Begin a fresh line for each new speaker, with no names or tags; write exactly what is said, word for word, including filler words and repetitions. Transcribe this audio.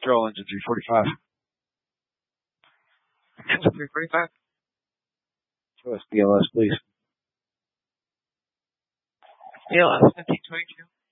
Control engine three forty-five.
Engine three forty-five.
Show us B L S, please.
B L S fifteen twenty-two.